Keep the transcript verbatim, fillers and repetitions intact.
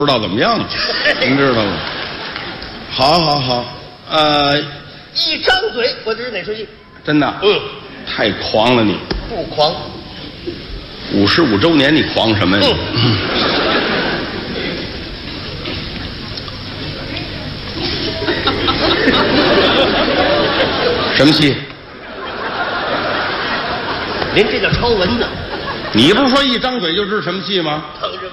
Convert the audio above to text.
不知道怎么样，您知道吗？好，好，好，呃， 一张嘴我知哪出戏。 真的， 嗯， 太狂了你。 不狂。 五十五周年你狂什么呀？嗯、什么戏？ 您这叫抄文呢。 你不是说一张嘴就知什么戏吗？